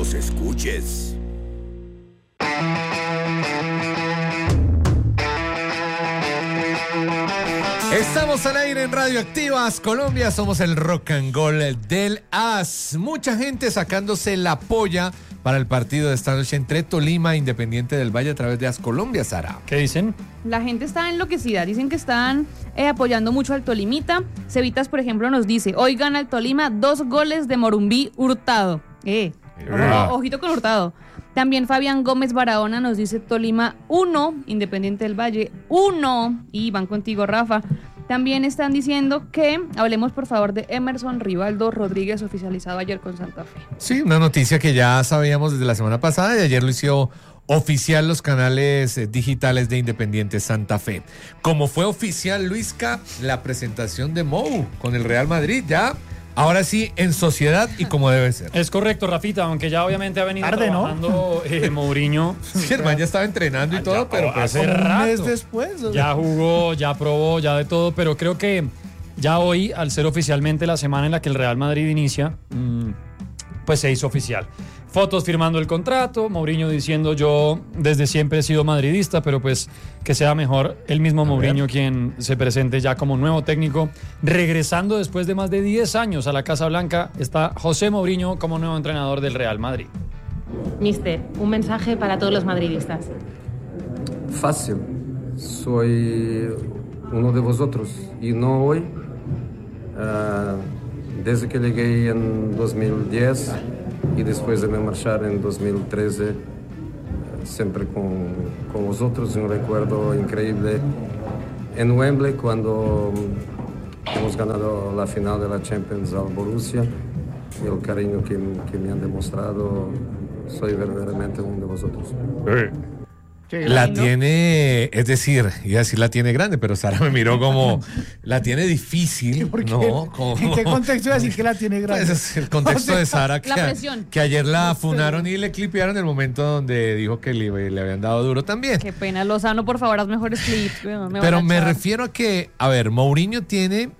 nos escuches. Estamos al aire en Radioactivas Colombia, somos el Rock and Roll del AS. Mucha gente sacándose la polla para el partido de esta noche entre Tolima e Independiente del Valle a través de AS Colombia, Sara. ¿Qué dicen? La gente está enloquecida, dicen que están apoyando mucho al Tolimita. Cevitas, por ejemplo, nos dice, hoy gana el Tolima 2 goles de Morumbí Hurtado. Ojito con Hurtado. También Fabián Gómez Barahona nos dice Tolima 1, Independiente del Valle 1. Y van contigo, Rafa. También están diciendo que hablemos por favor de Emerson Rivaldo Rodríguez, oficializado ayer con Santa Fe. Sí, una noticia que ya sabíamos desde la semana pasada y ayer lo hizo oficial los canales digitales de Independiente Santa Fe. Como fue oficial, Luisca, la presentación de Mou con el Real Madrid ya... Ahora sí, en sociedad y como debe ser. Es correcto, Rafita, aunque ya obviamente ha venido trabajando Mourinho. Sí, el man ya estaba entrenando y todo, pero pues hace rato. Un mes después. Ya jugó, ya probó, ya de todo, pero creo que ya hoy, al ser oficialmente la semana en la que el Real Madrid inicia, pues se hizo oficial. Fotos firmando el contrato, Mourinho diciendo yo desde siempre he sido madridista, pero pues que sea mejor el mismo Mourinho quien se presente ya como nuevo técnico. Regresando después de más de 10 años a la Casa Blanca, está José Mourinho como nuevo entrenador del Real Madrid. Mister, un mensaje para todos los madridistas. Fácil, soy uno de vosotros y no hoy. Desde que llegué en 2010 y después de me marchar en 2013, siempre con vosotros. Un recuerdo increíble en Wembley cuando hemos ganado la final de la Champions al Borussia, y el cariño que me han demostrado. Soy verdaderamente uno de vosotros. La tiene, es decir, iba a decir la tiene grande, pero Sara me miró como la tiene difícil. ¿Por qué? No, como, ¿En qué contexto iba a decir que la tiene grande? Pues es el contexto de Sara que ayer la funaron y le clipearon el momento donde dijo que le habían dado duro también. Qué pena, Lozano, por favor, haz mejores clips. Pero me refiero a que, a ver, Mourinho tiene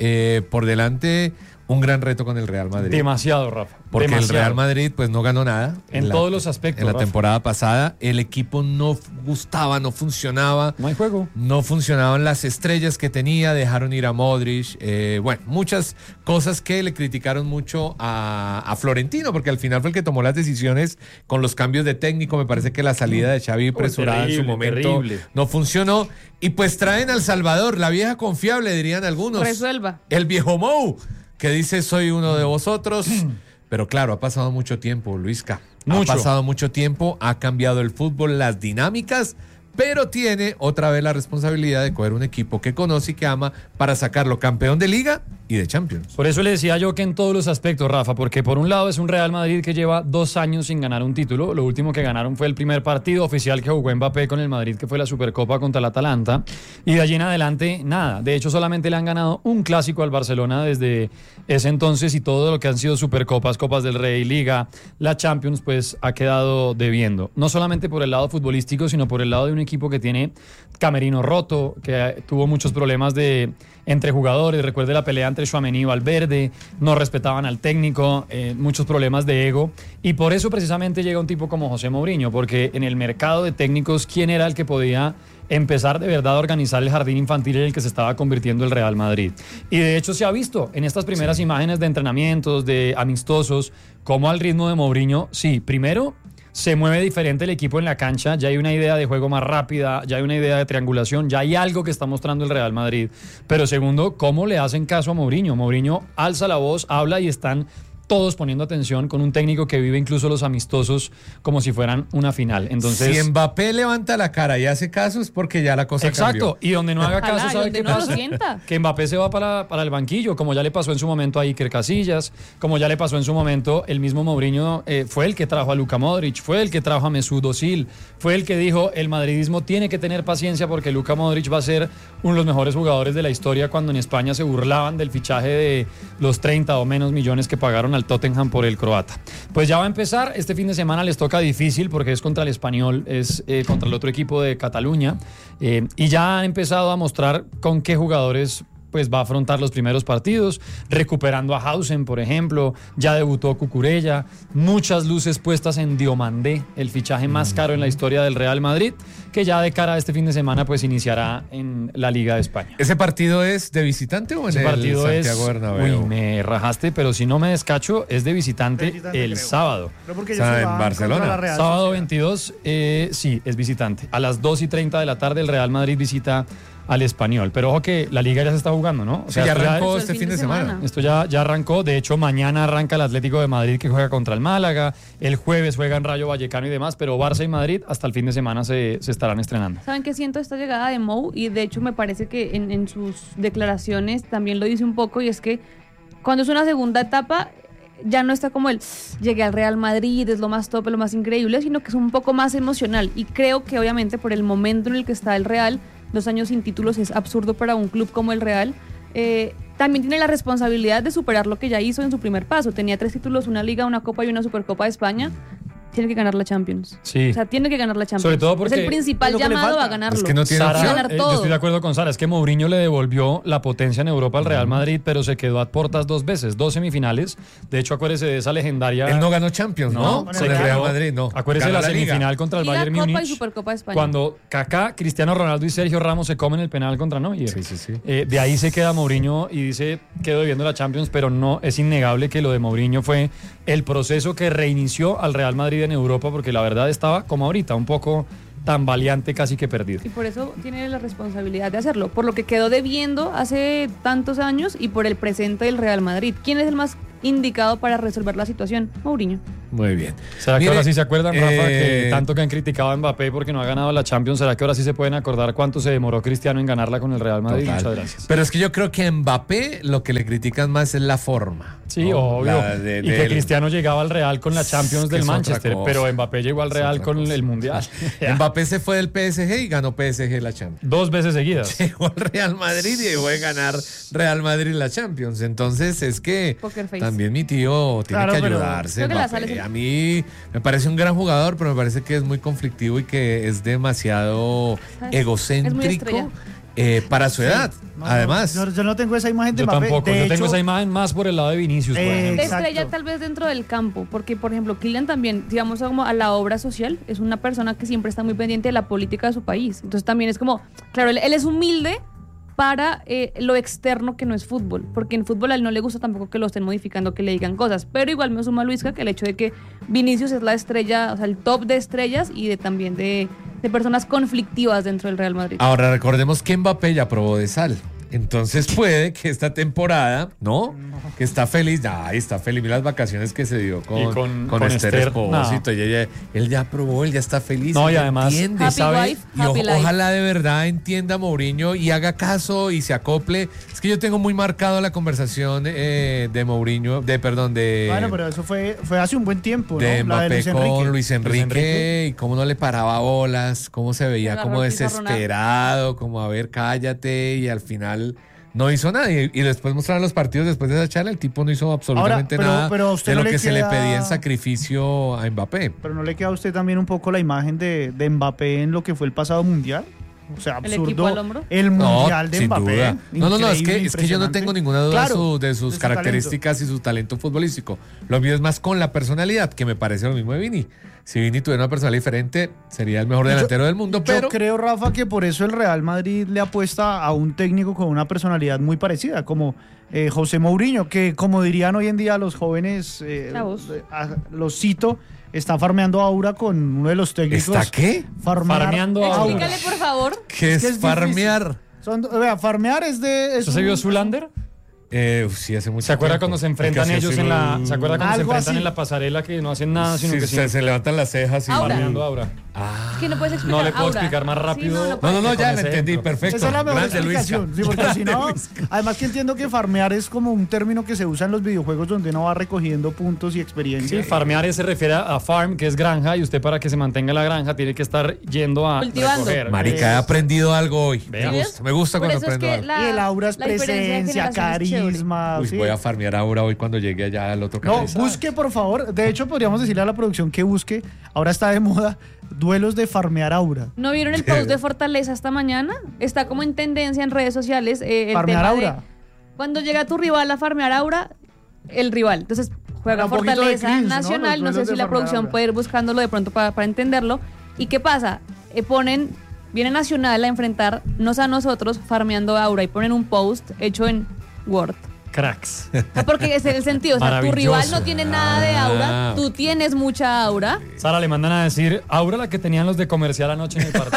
por delante un gran reto con el Real Madrid. Demasiado, Rafa. Porque demasiado. el Real Madrid pues no ganó nada. En todos los aspectos. En la Rafa. temporada pasada el equipo no gustaba, no funcionaba. No hay juego. No funcionaban las estrellas que tenía, dejaron ir a Modric. Bueno, muchas cosas que le criticaron mucho a Florentino, porque al final fue el que tomó las decisiones con los cambios de técnico. Me parece que la salida de Xavi apresurada en su momento no funcionó. Y pues traen al Salvador, la vieja confiable, dirían algunos. Resuelva. El viejo Mou, que dice soy uno de vosotros. Pero claro, ha pasado mucho tiempo, Luisca. Ha pasado mucho tiempo, ha cambiado el fútbol, las dinámicas, pero tiene otra vez la responsabilidad de coger un equipo que conoce y que ama para sacarlo campeón de Liga y de Champions. Por eso le decía yo que en todos los aspectos, Rafa, porque por un lado es un Real Madrid que lleva 2 años sin ganar un título. Lo último que ganaron fue el primer partido oficial que jugó Mbappé con el Madrid, que fue la Supercopa contra el Atalanta. Y de allí en adelante, nada. De hecho, solamente le han ganado un clásico al Barcelona desde ese entonces, y todo lo que han sido Supercopas, Copas del Rey, Liga, la Champions, pues ha quedado debiendo. No solamente por el lado futbolístico, sino por el lado de un equipo que tiene camerino roto, que tuvo muchos problemas entre jugadores. Recuerde la pelea entre Tchouaméni y Valverde, no respetaban al técnico, muchos problemas de ego, y por eso precisamente llega un tipo como José Mourinho, porque en el mercado de técnicos, ¿quién era el que podía empezar de verdad a organizar el jardín infantil en el que se estaba convirtiendo el Real Madrid? Y de hecho se ha visto en estas primeras imágenes de entrenamientos, de amistosos, como al ritmo de Mourinho, sí, primero se mueve diferente el equipo en la cancha, ya hay una idea de juego más rápida, ya hay una idea de triangulación, ya hay algo que está mostrando el Real Madrid. Pero segundo, ¿cómo le hacen caso a Mourinho? Mourinho alza la voz, habla y están todos poniendo atención, con un técnico que vive incluso los amistosos como si fueran una final. Entonces, si Mbappé levanta la cara y hace caso es porque ya la cosa cambió. Exacto, y donde no haga caso, ¿sabe qué pasa? Que Mbappé se va para el banquillo, como ya le pasó en su momento a Iker Casillas, como ya le pasó en su momento el mismo Mourinho. Fue el que trajo a Luka Modric, fue el que trajo a Mesut Özil, fue el que dijo el madridismo tiene que tener paciencia porque Luka Modric va a ser uno de los mejores jugadores de la historia, cuando en España se burlaban del fichaje de los 30 o menos millones que pagaron al Tottenham por el croata. Pues ya va a empezar, este fin de semana les toca difícil porque es contra el Español, es contra el otro equipo de Cataluña, y ya han empezado a mostrar con qué jugadores pues va a afrontar los primeros partidos, recuperando a Hausen, por ejemplo, ya debutó Cucurella, muchas luces puestas en Diomandé, el fichaje más caro en la historia del Real Madrid, que ya de cara a este fin de semana pues iniciará en la Liga de España. ¿Ese partido es de visitante o en Ese el partido Santiago Bernabéu? Uy, me rajaste, pero si no me descacho, es de visitante, el creo. sábado. Pero porque O sea, ellos en jugaban Barcelona. contra la Real Sábado Sociedad. 22, sí, es visitante. A las 2:30 de la tarde el Real Madrid visita al Español. Pero ojo que la Liga ya se está jugando, ¿no? O Sí, ya esto arrancó es este el fin de semana. Esto ya arrancó. De hecho, mañana arranca el Atlético de Madrid que juega contra el Málaga. El jueves juegan Rayo Vallecano y demás. Pero Barça y Madrid hasta el fin de semana se estarán estrenando. ¿Saben qué siento esta llegada de Mou? Y de hecho me parece que en sus declaraciones también lo dice un poco, y es que cuando es una segunda etapa ya no está como el llegué al Real Madrid, es lo más top, lo más increíble, sino que es un poco más emocional. Y creo que obviamente por el momento en el que está el Real, 2 años sin títulos es absurdo para un club como el Real. También tiene la responsabilidad de superar lo que ya hizo en su primer paso. Tenía 3 títulos, una Liga, una Copa y una Supercopa de España. Tiene que ganar la Champions. Sí. O sea, tiene que ganar la Champions. Sobre todo porque es el principal es lo que le llamado falta. a ganarlo. Es que no tiene Sara, opción. ganar todo. yo estoy de acuerdo con Sara, es que Mourinho le devolvió la potencia en Europa al Real Madrid, pero se quedó a puertas 2 veces, 2 semifinales. De hecho, acuérdese de esa legendaria... Él no ganó Champions, ¿no? se Con el Real quedó- Madrid, no. Acuérdese de Ganó la Liga. semifinal contra el Liga, Bayern Copa y Múnich. Supercopa de España. Cuando Kaká, Cristiano Ronaldo y Sergio Ramos se comen el penal contra Neuer. Sí, sí, sí. De ahí se queda Mourinho y dice, quedo debiendo la Champions, pero no, es innegable que lo de Mourinho fue el proceso que reinició al Real Madrid en Europa, porque la verdad estaba como ahorita, un poco tambaleante, casi que perdido. Y por eso tiene la responsabilidad de hacerlo, por lo que quedó debiendo hace tantos años y por el presente del Real Madrid. ¿Quién es el más indicado para resolver la situación? Mourinho. Muy bien. ¿Será que Mire, ahora sí se acuerdan, Rafa, que tanto que han criticado a Mbappé porque no ha ganado la Champions? ¿Será que ahora sí se pueden acordar cuánto se demoró Cristiano en ganarla con el Real Madrid? Total. Muchas gracias. Pero es que yo creo que a Mbappé lo que le critican más es la forma. Sí, ¿no? obvio. La Y que Cristiano llegaba al Real con la Champions que del es otra Manchester, cosa. pero Mbappé llegó al Es Real otra con cosa. el Mundial. Mbappé se fue del PSG y ganó PSG la Champions. 2 veces seguidas. Llegó al Real Madrid y llegó a ganar Real Madrid la Champions. Entonces es que Poker face. también mi tío tiene Claro, que pero ayudarse. creo que la Mbappé. sale- A mí me parece un gran jugador, pero me parece que es muy conflictivo y que es demasiado ¿Sabes? Es muy egocéntrico estrella. para su edad. No, Además, yo no tengo esa imagen de Yo Mbappé. tampoco. De Yo tengo hecho, esa imagen más por el lado de Vinicius, por ejemplo. De Exacto. estrella tal vez dentro del campo, porque por ejemplo Kylian también, digamos como a la obra social, es una persona que siempre está muy pendiente de la política de su país. Entonces también es como, claro, él es humilde para lo externo que no es fútbol, porque en fútbol a él no le gusta tampoco que lo estén modificando, que le digan cosas, pero igual me suma Luisca que el hecho de que Vinicius es la estrella, o sea, el top de estrellas y de también de personas conflictivas dentro del Real Madrid. ahora recordemos que Mbappé ya probó de sal. Entonces puede que esta temporada, ¿no? Que está feliz. Ay, está feliz. Mira las vacaciones que se dio Y con Esther Esther, Expósito. Él ya probó, él ya está feliz. No, y él además, entiende, Happy ¿sabe? wife, Y happy life. ojalá de verdad entienda a Mourinho y haga caso y se acople. Es que yo tengo muy marcado la conversación de Mourinho, de Bueno, pero eso fue hace un buen tiempo, ¿no? de La de Mbappé Luis Enrique. con Luis Enrique, Enrique. y cómo no le paraba bolas, cómo se veía Agarró como el pizarronazo. desesperado, como a ver, cállate, y al final no hizo nada. Y después mostraron los partidos después de esa charla, el tipo no hizo absolutamente Ahora, nada pero a usted de no lo le que se le queda- pedía en sacrificio a Mbappé. Pero ¿no le queda a usted también un poco la imagen de Mbappé en lo que fue el pasado mundial? O sea, ¿El absurdo. equipo al hombro? El mundial de sin Mbappé. duda. No, es que yo no Impresionante. tengo ninguna duda Claro, de sus su características y su talento futbolístico. Lo mío es más con la personalidad, que me parece lo mismo de Vini. Si Vini tuviera una personalidad diferente, sería el mejor delantero del mundo, pero Yo creo, Rafa, que por eso el Real Madrid le apuesta a un técnico con una personalidad muy parecida, como José Mourinho, que como dirían hoy en día los jóvenes, Chavos. los cito, está farmeando aura con uno de los técnicos. ¿está qué? Farmeando aura. Explícale por favor. ¿Qué Es que es es farmear? Vea, farmear es de... ¿Eso se vio Zulander? Sí, hace mucho ¿Se acuerda tiempo. cuando se enfrentan El que hacía ellos así, en la... ¿Se acuerda cuando se Algo enfrentan así. en la pasarela que no hacen nada, sino Sí, que se levantan las cejas y Aura. farmeando aura? Es que no puedes explicar. No le puedo Aura. explicar más rápido. Sí, No, puedes. ya Con lo ese entendí, ejemplo. perfecto. Esa es la mejor Grande, explicación. Luisca. Sí, porque si no, Grande, Luisca. además que entiendo que farmear es como un término que se usa en los videojuegos donde uno va recogiendo puntos y experiencia. Sí, farmear se refiere a farm, que es granja, y usted para que se mantenga la granja tiene que estar yendo a Cultivando. recoger. Marica, he aprendido algo hoy. Vea. Me gusta Por cuando eso es aprendo que algo. Y el aura es la diferencia de presencia, generaciones es chévere. carisma. Uy, sí. voy a farmear ahora hoy cuando llegue allá al otro No, canal. busque por favor. De hecho, podríamos decirle a la producción que busque. Ahora está de moda duelos de farmear aura. ¿No vieron el post de Fortaleza esta mañana? Está como en tendencia en redes sociales. El Farmear tema aura. de cuando llega tu rival a farmear aura, el rival. Entonces juega Un poquito de Fortaleza cringe, ¿no? Nacional. Los No sé duelos si de la farmear producción aura. puede ir buscándolo de pronto para entenderlo. ¿Y qué pasa? Viene Nacional a enfrentarnos a nosotros farmeando aura y ponen un post hecho en Word. Cracks. Porque ese es el sentido. O sea, tu rival Maravilloso. no tiene nada de aura, Ah. tú tienes mucha aura. Sara, le mandan a decir, Aura la que tenían los de comercial anoche en el partido.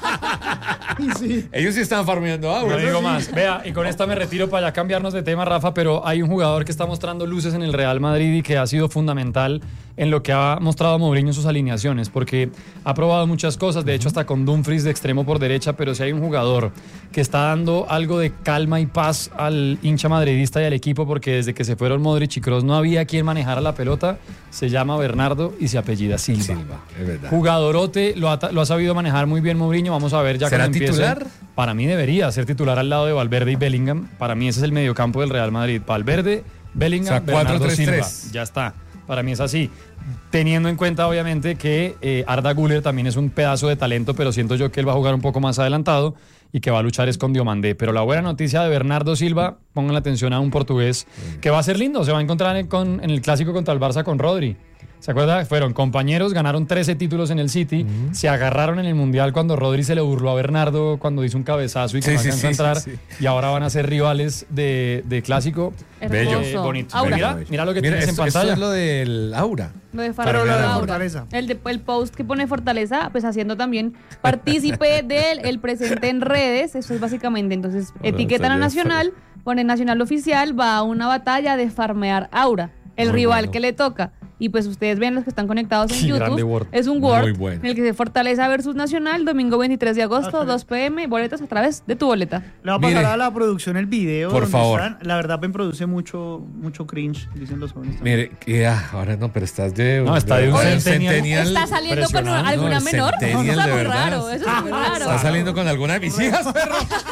Ellos sí están farmeando agua. No digo más. Vea, y con esta me retiro para ya cambiarnos de tema, Rafa, pero hay un jugador que está mostrando luces en el Real Madrid y que ha sido fundamental en lo que ha mostrado Mourinho en sus alineaciones, porque ha probado muchas cosas, de hecho hasta con Dumfries de extremo por derecha, pero si hay un jugador que está dando algo de calma y paz al hincha madridista y al equipo, porque desde que se fueron Modric y Kroos no había quien manejara la pelota, se llama Bernardo y se apellida Silva. Es verdad. Jugadorote, lo ha sabido manejar muy bien Mourinho, vamos a ver ya ¿Será cuando empiece. titular? Para mí debería ser titular al lado de Valverde y Bellingham. Para mí ese es el mediocampo del Real Madrid. Valverde, Bellingham, O sea, Bernardo 4-3-3. Silva. Ya está. Para mí es así. Teniendo en cuenta, obviamente, que Arda Güler también es un pedazo de talento, pero siento yo que él va a jugar un poco más adelantado y que va a luchar es con Diomandé. Pero la buena noticia de Bernardo Silva, pongan la atención a un portugués, que va a ser lindo. Se va a encontrar en el clásico contra el Barça con Rodri. ¿Se acuerda? Fueron compañeros, ganaron 13 títulos en el City, se agarraron en el Mundial cuando Rodri se le burló a Bernardo cuando hizo un cabezazo y que no alcanzó a entrar, y ahora van a ser rivales de clásico. Bello. Hermoso. Bonito. Aura. Mira lo que Mira, tienes en esto pantalla. es lo del aura. Lo de Pero lo Farmear de Aura. Fortaleza. El post que pone Fortaleza, pues haciendo también partícipe del presente en redes. Eso es básicamente. Entonces, etiquetan a Nacional, pone Nacional Oficial, va a una batalla de farmear aura, el Muy rival bueno. que le toca. Y pues ustedes ven los que están conectados en Qué grande YouTube. Word. Es un Muy Word bueno. en el que se Fortaleza versus Nacional, domingo 23 de agosto, 2 p.m. Boletas a través de tu boleta. Le va a pasar Mire, a la producción el video. por donde favor. están. La verdad me produce mucho cringe, dicen los jóvenes. Mire, ahora no, pero estás de... No, está de un Oye, centennial. ¿Está saliendo con impresionante. alguna No, el menor? centennial, Eso está de muy verdad. raro. Eso es muy raro. ¿Estás saliendo con alguna de mis hijas, perro?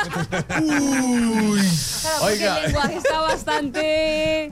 Uy. Claro, porque Oiga. el lenguaje está bastante...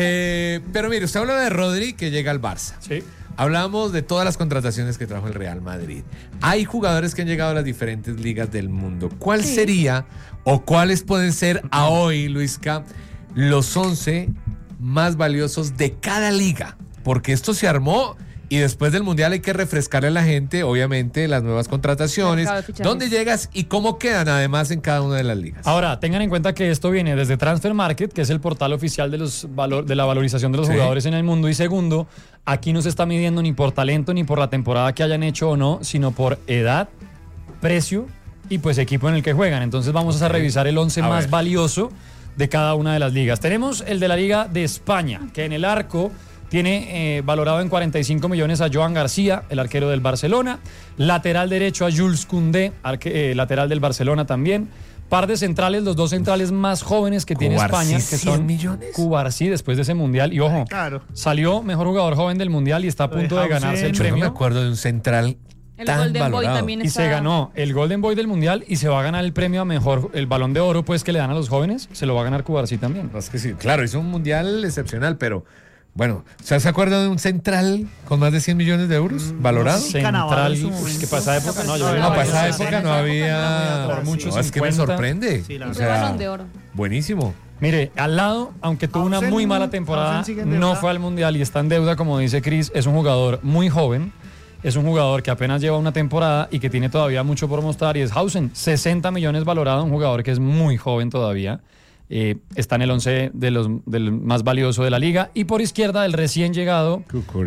Pero mire, usted habló de Rodri que llega al Barça. Sí. Hablamos de todas las contrataciones que trajo el Real Madrid. Hay jugadores que han llegado a las diferentes ligas del mundo. ¿Cuál Sí. sería o cuáles pueden ser a hoy, Luisca, los 11 más valiosos de cada liga? Porque esto se armó y después del Mundial hay que refrescarle a la gente, obviamente, las nuevas contrataciones. Mercado de fichajes. ¿Dónde llegas y cómo quedan además en cada una de las ligas? Ahora, tengan en cuenta que esto viene desde Transfer Market, que es el portal oficial de la valorización de los Sí. jugadores en el mundo. Y segundo, aquí no se está midiendo ni por talento ni por la temporada que hayan hecho o no, sino por edad, precio y pues equipo en el que juegan. Entonces vamos a revisar el 11 A más ver. valioso de cada una de las ligas. Tenemos el de la Liga de España, que en el arco tiene valorado en 45 millones a Joan García, el arquero del Barcelona. Lateral derecho a Jules Koundé, lateral del Barcelona también. Par de centrales, los dos centrales más jóvenes que tiene Cubarsí, España, que 100 son millones. Cubarsí después de ese mundial. Y ojo, Claro. salió mejor jugador joven del mundial y está a Lo de punto de Hausen. ganarse el Yo no me premio. acuerdo de un central El tan Golden Boy valorado. también Y está... se ganó el Golden Boy del mundial y se va a ganar el premio a mejor, el Balón de Oro, pues que le dan a los jóvenes, se lo va a ganar Cubarsí también. No, es que sí, claro, hizo un mundial excepcional, pero bueno, ¿se acuerda de un central con más de 100 millones de euros valorado? sí. Central, Cannavaro en su pues, momento. que para esa época no, yo creo que No, para esa sí. época no había. Por mucho No, es que me 50. sorprende. Sí, la O Fue sea, Balón de Oro. buenísimo. Mire, al lado, aunque tuvo una Hausen- muy mala temporada, Hausen sigue en deuda. no fue al mundial y está en deuda, como dice Chris, es un jugador muy joven. Es un jugador que apenas lleva una temporada y que tiene todavía mucho por mostrar y es Hausen. 60 millones valorado, un jugador que es muy joven todavía. Está en el 11 del más valioso de la liga. Y por izquierda, el recién llegado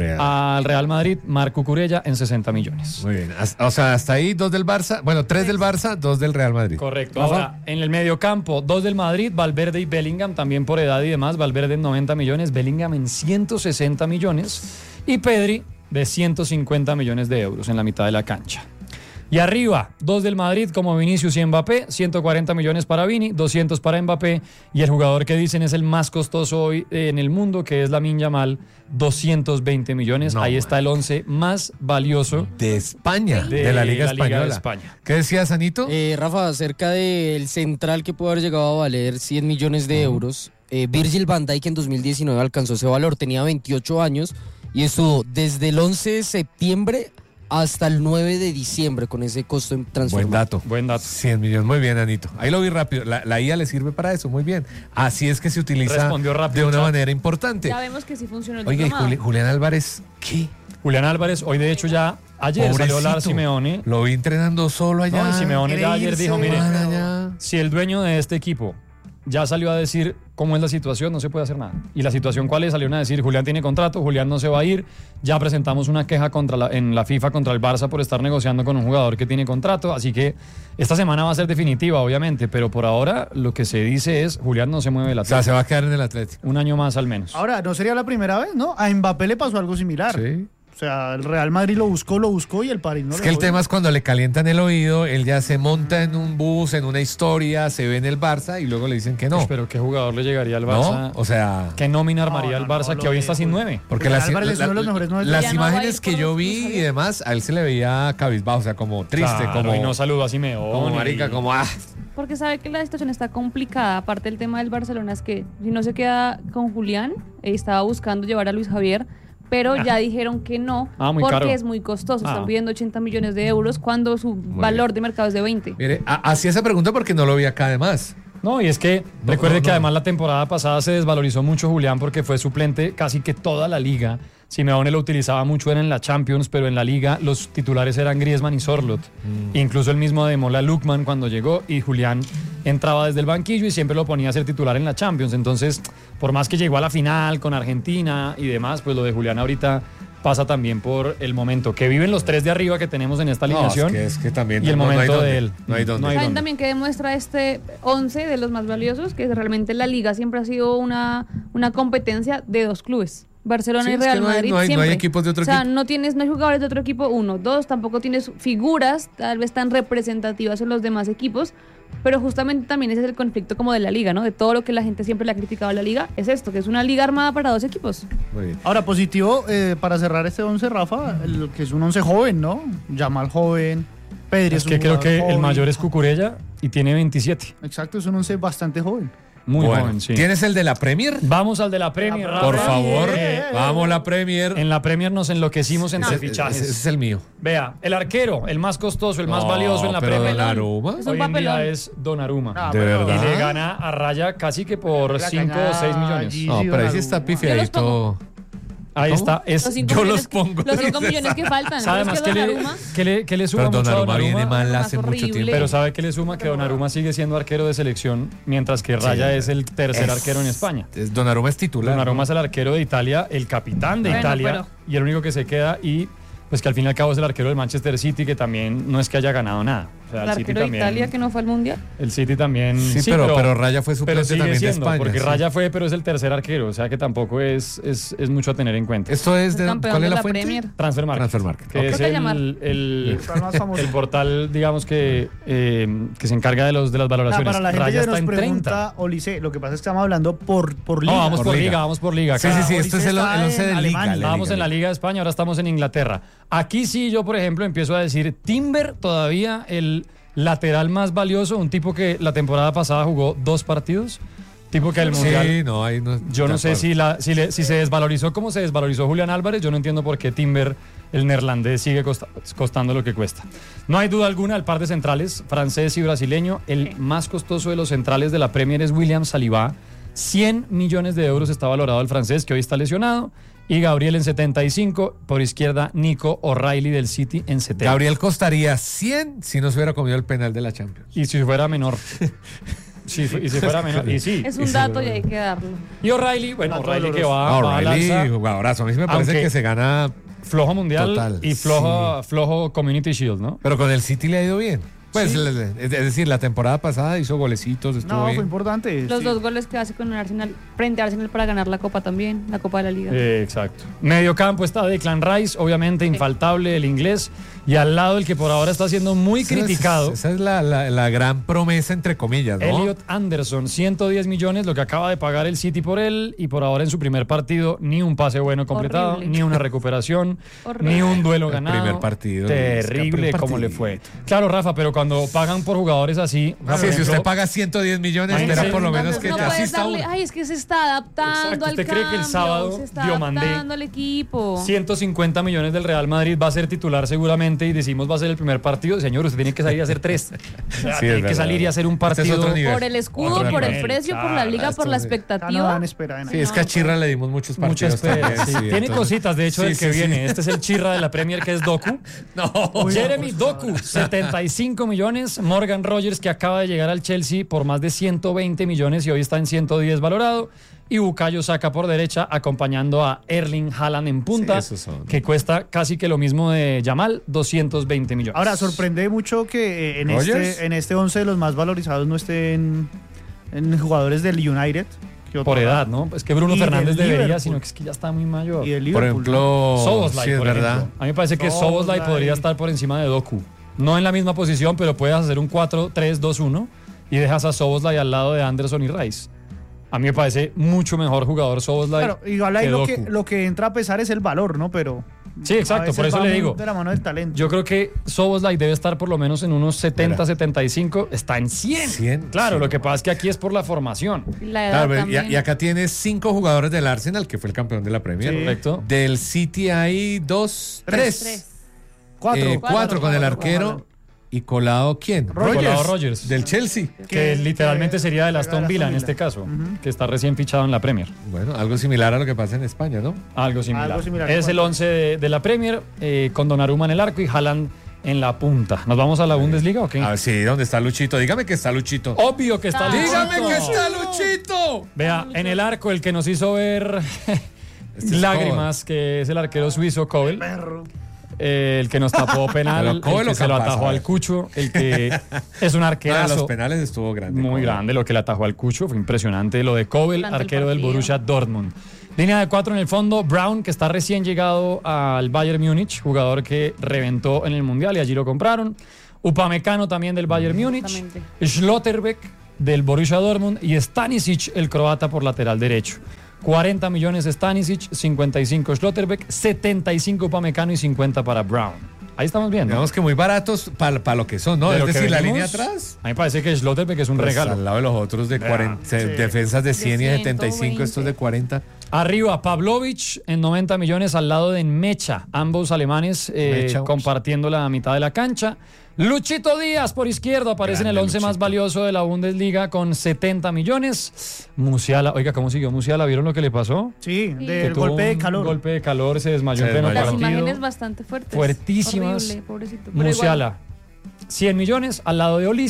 al Real Madrid, Marc Cucurella, en 60 millones. Muy bien. O sea, hasta ahí 2 del Barça. Bueno, 3 del Barça, 2 del Real Madrid. Correcto. Rafa. Ahora, en el mediocampo, 2 del Madrid, Valverde y Bellingham, también por edad y demás. Valverde en 90 millones, Bellingham en 160 millones y Pedri de 150 millones de euros en la mitad de la cancha. Y arriba, 2 del Madrid como Vinicius y Mbappé, 140 millones para Vini, 200 para Mbappé, y el jugador que dicen es el más costoso hoy en el mundo, que es Lamine Yamal, 220 millones. No, Ahí está el 11 más valioso De España, de la Liga Española. de España. ¿Qué decías, Anito? Rafa, acerca del central que puede haber llegado a valer 100 millones de euros, Virgil van Dijk en 2019 alcanzó ese valor, tenía 28 años y estuvo desde el 11 de septiembre hasta el 9 de diciembre con ese costo en transfer. Buen dato. 100 millones, muy bien, Anito. Ahí lo vi rápido. La IA le sirve para eso, muy bien. Así es que se utiliza Respondió rápido, de una chat. manera importante. Ya vemos que sí funcionó el Oiga, y diplomado. Julián Álvarez, ¿qué? Julián Álvarez, hoy de hecho ya, ayer salió a hablar Pobrecito. Simeone. Lo vi entrenando solo allá. No, y Simeone ya ayer dijo, mire, allá. si el dueño de este equipo ya salió a decir cómo es la situación, no se puede hacer nada. ¿Y la situación cuál es? Salieron a decir, Julián tiene contrato, Julián no se va a ir, ya presentamos una queja en la FIFA contra el Barça por estar negociando con un jugador que tiene contrato, así que esta semana va a ser definitiva, obviamente, pero por ahora lo que se dice es, Julián no se mueve del O sea, Atlético. se va a quedar en el Atlético. Un año más al menos. Ahora, no sería la primera vez, ¿no? A Mbappé le pasó algo similar. Sí. O sea, el Real Madrid lo buscó y el París no Es lo que el dejó. tema es cuando le calientan el oído, él ya se monta en un bus, en una historia, se ve en el Barça y luego le dicen que no. Pues, pero ¿qué jugador le llegaría al Barça? ¿No? O sea, ¿Qué nómina armaría No, el no, Barça no, que lo hoy que está sin 9? porque Julián las, Álvarez es uno de los mejores nueve del las Ya no va a imágenes ir que por yo los vi Luis y demás, a él se le veía cabizbajo, o sea, como triste, Claro, como, y no saludó a Simeone. como marica, como Porque sabe que la situación está complicada. Aparte del tema del Barcelona es que si no se queda con Julián, estaba buscando llevar a Luis Javier, pero ya dijeron que no, Ah, muy porque caro. es muy costoso. Están Ah. pidiendo 80 millones de euros cuando su valor de mercado es de 20. Mire, hacía esa pregunta porque no lo vi acá además. No, y es que recuerde no, que no. además la temporada pasada se desvalorizó mucho Julián porque fue suplente casi que toda la liga. Simeone lo utilizaba mucho en la Champions, pero en la liga los titulares eran Griezmann y Sorloth. Incluso el mismo Ademola Lookman cuando llegó y Julián entraba desde el banquillo y siempre lo ponía a ser titular en la Champions. Entonces, por más que llegó a la final con Argentina y demás, pues lo de Julián ahorita pasa también por el momento que viven los tres de arriba que tenemos en esta alineación es que también y el no hay momento dónde, de él. No hay dónde. No hay ¿Saben dónde. también que demuestra este 11 de los más valiosos? Que realmente la liga siempre ha sido una competencia de dos clubes. Barcelona Sí, y es que Real no hay- Madrid no hay siempre. equipos de otro o sea, equipo. no hay jugadores de otro equipo, 1. 2, tampoco tienes figuras tal vez tan representativas en los demás equipos, pero justamente también ese es el conflicto como de la liga, ¿no? De todo lo que la gente siempre le ha criticado a la liga, es esto, que es una liga armada para dos equipos. Muy bien. Ahora, positivo, para cerrar este 11, Rafa, que es un 11 joven, ¿no? Yamal joven, Pedri Es es que un creo que jugador el joven. mayor es Cucurella y tiene 27. Exacto, es un 11 bastante joven. Muy Bueno, joven, sí. ¿tienes el de la Premier? Vamos al de la Premier, Rafa. Por favor, Eh, vamos la Premier. En la Premier nos enloquecimos entre Ese fichajes. es el mío. Vea, el arquero, el más costoso, el más valioso en la pero Premier. Donnarumma. Es un Hoy en día papelón. es Donnarumma. Ah, ¿De pero- verdad? Y le gana a Raya casi que por 5 o 6 millones. Sí, No, pero ahí sí está Donnarumma. pifiadito. Ahí ¿Cómo? está. Es, Los 5 Yo millones, los pongo. Los 5 millones que faltan. ¿Sabe ¿No más es que que le, Donnarumma? que le suma Pero mucho a Donnarumma viene Donnarumma? mal más hace mucho horrible. tiempo. Pero ¿sabe qué le suma? Que Donnarumma sigue siendo arquero de selección, mientras que Raya es el tercer arquero en España. Donnarumma es titular. Donnarumma es el arquero de Italia, el capitán de Bueno, Italia, pero- y el único que se queda, y pues que al fin y al cabo es el arquero del Manchester City, que también no es que haya ganado nada. O sea, El el City arquero de también, Italia que no fue al Mundial. el City también. Sí, pero Raya fue suplente pero sigue también de siendo, España, porque sí. Raya fue, pero es el tercer arquero, o sea que tampoco es mucho a tener en cuenta. Esto es de. Campeón ¿Cuál de es la la fuente? Premier. Transfermarkt. Transfermarkt, Que ok. es Toca llamar. el portal más famoso. el portal, digamos que se encarga de las Ah, valoraciones. para la gente Raya que está nos en 30. pregunta, Olice, lo que pasa es que estamos hablando por liga. No, vamos por Por liga, liga. vamos por liga. Sí, acá. sí, sí. Esto es el Está 11 de en Liga. Alemania. Estábamos en la Liga de España, ahora estamos en Inglaterra. Aquí sí, yo por ejemplo empiezo a decir Timber, todavía el lateral más valioso, un tipo que la temporada pasada jugó 2 partidos, tipo que el Mundial... Sí, no, ahí no. Yo no de sé acuerdo. si se desvalorizó como se desvalorizó Julián Álvarez, yo no entiendo por qué Timber, el neerlandés, sigue costando lo que cuesta. No hay duda alguna, el par de centrales, francés y brasileño, el más costoso de los centrales de la Premier es William Saliba. 100 millones de euros está valorado el francés, que hoy está lesionado, y Gabriel en 75, por izquierda Nico O'Reilly del City en 70. Gabriel costaría 100 si no se hubiera comido el penal de la Champions. Y si fuera menor. Sí, y si fuera menor. Y sí. Es un dato y hay que darlo. Y O'Reilly, bueno, Dato O'Reilly que doloroso. va al O'Reilly, alza. jugadorazo. A mí sí me parece Aunque- que se gana, Flojo mundial Total, y flojo Community Shield, ¿no? pero con el City le ha ido bien. Pues, Sí. es decir, la temporada pasada hizo golecitos, estuvo No, fue bien. importante. Los sí. 2 goles que hace con el Arsenal frente a Arsenal para ganar la Copa también, la Copa de la Liga. Exacto. Medio campo está Declan Rice, obviamente infaltable, el inglés. Y al lado el que por ahora está siendo muy criticado, Esa es la gran promesa, entre comillas, ¿no? Elliot Anderson, 110 millones, lo que acaba de pagar el City por él. Y por ahora en su primer partido, ni un pase bueno completado, Horrible. ni una recuperación, Horrible. ni un duelo El ganado. primer partido, Terrible el como le partido. fue. Claro, Rafa, pero cuando pagan por jugadores así. Sí, por si ejemplo, usted paga 110 millones, Ay, espera sí. por lo No, menos pues que no te puedes asista darle, uno. ay, es que se está adaptando Exacto, al ¿usted cree que el cambio, sábado se está Diomandé, adaptando al equipo. 150 millones del Real Madrid va a ser titular seguramente y decimos va a ser el primer partido. Señor, usted tiene que salir a hacer 3. Tiene que verdad, salir y hacer un Este es partido. otro nivel. Por el escudo, Otro por el nivel, precio, por la liga, por la esto- Ya no expectativa. dan espera de nada. Sí, es que a Chirra le dimos muchos Mucha partidos espera, también. sí. sí, Tiene entonces- cositas, de hecho, Sí, del que sí, sí. viene. Este es el Chirra de la Premier, que es Doku. No. Jeremy Doku, 75 millones. Morgan Rogers, que acaba de llegar al Chelsea por más de 120 millones y hoy está en 110 valorado. Y Bukayo Saka por derecha, acompañando a Erling Haaland en punta, Sí, esos son. que cuesta casi que lo mismo de Yamal, 220 millones. Ahora, sorprende mucho que ¿Rogers? en este 11 de los más valorizados no estén en jugadores del United. que por otro- edad, ¿no? Es que Bruno Y del Fernández debería, Liverpool. sino que es que ya está muy mayor. Y del Por Liverpool. ejemplo, Szoboszlai, sí, es por verdad. ejemplo. A mí me parece que Szoboszlai Szoboszlai. podría estar por encima de Doku. No en la misma posición, pero puedes hacer un 4-3-2-1 y dejas a Szoboszlai al lado de Anderson y Rice. A mí me parece mucho mejor jugador Szoboszlai Claro, igual ahí que lo que, Doku. lo que entra a pesar es el valor, ¿no? Pero. Sí, exacto, a veces por eso va le muy digo. De la mano del talento. Yo creo que Szoboszlai debe estar por lo menos en unos 70, Mira. 75. Está en 100. 100, Claro, sí, lo que no pasa es que aquí es por la formación. La edad Claro, también. y acá tienes 5 jugadores del Arsenal, que fue el campeón de la Premier. Sí. Correcto. Del City hay 2, 3. Tres. Cuatro. Cuatro con el Cuatro, arquero. Haaland. ¿Y colado quién? Colado Rogers. Del Chelsea. Que literalmente sería del que Aston era Villa Aston en este Villa. caso, que está recién fichado en la Premier. Bueno, algo similar a lo que pasa en España, ¿no? Algo similar. Algo similar. Es el 11 de la Premier, con Donnarumma en el arco y Haaland en la punta. ¿Nos vamos a la Bundesliga o qué? A ver, sí, ¿dónde está Luchito? Dígame que está Luchito. Obvio que está Luchito. Dígame que está Luchito. Vea, en el arco el que nos hizo ver Este es lágrimas, que es el arquero suizo Kobel. El que nos tapó penal, Pero Kobel el que o se lo Campas, atajó a al ver. Cucho, el que es un Para arquerazo. los penales estuvo grande. Muy Kobel. grande lo que le atajó al Cucho, fue impresionante lo de Kobel, Durante el arquero del partido. Borussia Dortmund. Línea de 4 en el fondo, Brown, que está recién llegado al Bayern Múnich, jugador que reventó en el Mundial y allí lo compraron. Upamecano también del Bayern Múnich. Exactamente. Schlotterbeck del Borussia Dortmund y Stanisic, el croata, por lateral derecho. 40 millones Stanisic, 55 Schlotterbeck, 75 Upamecano y 50 para Brown. Ahí estamos viendo. Digamos que muy baratos para lo que son, ¿no? De Es lo que decir, la venimos, línea atrás. A mí me parece que Schlotterbeck es un Pues regalo. al lado de los otros de 40, defensas de 100 y de 75, 120. estos de 40. Arriba, Pavlovich en 90 millones al lado de Mecha, ambos alemanes Mecha, compartiendo la mitad de la cancha. Luchito Díaz por izquierda aparece en el Grande 11 más Luchito. valioso de la Bundesliga con 70 millones. Musiala, oiga, ¿cómo siguió Musiala? ¿Vieron lo que le pasó? Sí, Que del tuvo golpe de un calor. golpe de calor, se desmayó Se en pleno desmayó. Las partido. imágenes bastante fuertes. Fuertísimas. Horrible, pobrecito. Pero Musiala, 100 millones al lado de Olise.